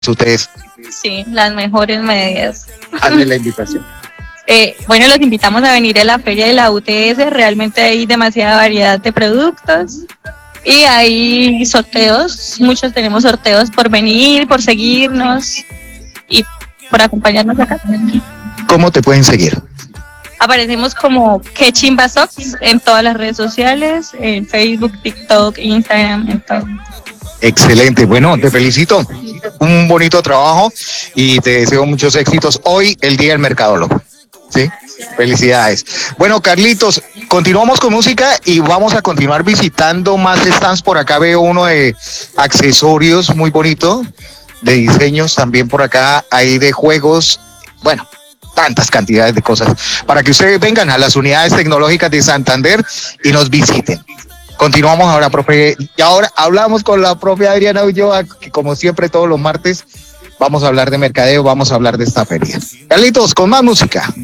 UTS. Sí, las mejores medias. Hazle la invitación. Bueno, los invitamos a venir a la feria de la UTS. Realmente hay demasiada variedad de productos y hay sorteos. Muchos tenemos sorteos por venir, por seguirnos y por acompañarnos acá. ¿Cómo te pueden seguir? Aparecemos como Que Chimba Socks en todas las redes sociales, en Facebook, TikTok, Instagram, en todo. Excelente, bueno, te felicito, un bonito trabajo y te deseo muchos éxitos hoy, el Día del Mercadólogo. ¿Sí? Felicidades. Bueno, Carlitos, continuamos con música y vamos a continuar visitando más stands. Por acá veo uno de accesorios muy bonito, de diseños también por acá, hay de juegos, bueno, tantas cantidades de cosas, para que ustedes vengan a las unidades tecnológicas de Santander y nos visiten. Continuamos ahora, profe, y ahora hablamos con la profe Adriana Ulloa, que como siempre todos los martes vamos a hablar de mercadeo, vamos a hablar de esta feria. Carlitos, con más música.